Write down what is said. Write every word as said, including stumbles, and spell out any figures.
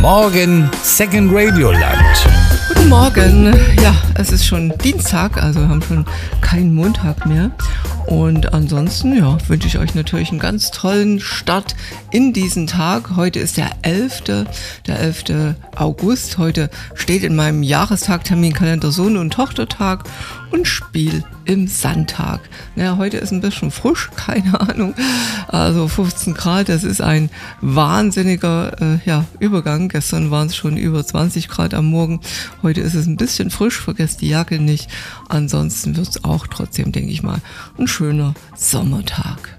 Morgen Second Radio Land. Guten Morgen. Ja, es ist schon Dienstag, also wir haben schon keinen Montag mehr. Und ansonsten, ja, wünsche ich euch natürlich einen ganz tollen Start in diesen Tag. Heute ist der elfte der elfte August. Heute steht in meinem Jahrestag-Terminkalender Sohn- und Tochtertag und Spiel im Sandtag. Naja, heute ist ein bisschen frisch, keine Ahnung. Also fünfzehn Grad, das ist ein wahnsinniger äh, ja, Übergang. Gestern waren es schon über zwanzig Grad am Morgen. Heute ist es ein bisschen frisch, vergesst die Jacke nicht. Ansonsten wird es auch trotzdem, denke ich mal, ein schöner Sommertag.